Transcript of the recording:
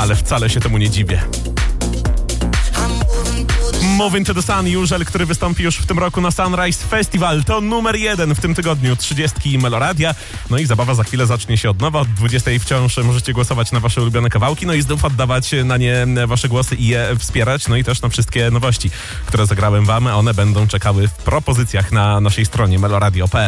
ale wcale się temu nie dziwię. Moving to the Sun, Jurzel, który wystąpi już w tym roku na Sunrise Festival. To numer 1 w tym tygodniu 30 Meloradia. No i zabawa za chwilę zacznie się od nowa. Od 20 wciąż możecie głosować na wasze ulubione kawałki, no i znów oddawać na nie wasze głosy i je wspierać. No i też na wszystkie nowości, które zagrałem wam. One będą czekały w propozycjach na naszej stronie meloradio.pl.